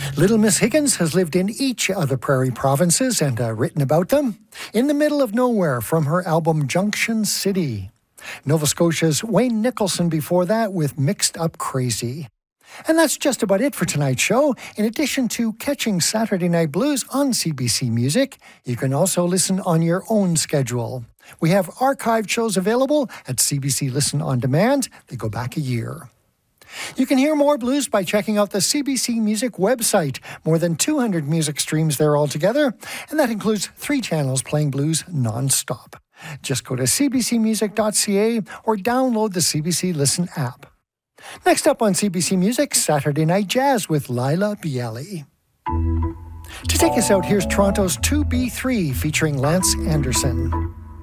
Little Miss Higgins has lived in each of the Prairie provinces and written about them. In the Middle of Nowhere from her album Junction City. Nova Scotia's Wayne Nicholson before that with Mixed Up Crazy. And that's just about it for tonight's show. In addition to catching Saturday Night Blues on CBC Music, you can also listen on your own schedule. We have archived shows available at CBC Listen On Demand. They go back a year. You can hear more blues by checking out the CBC Music website. More than 200 music streams there altogether, and that includes 3 channels playing blues non-stop. Just go to cbcmusic.ca or download the CBC Listen app. Next up on CBC Music, Saturday Night Jazz with Lila Bialy. To take us out, here's Toronto's 2B3 featuring Lance Anderson.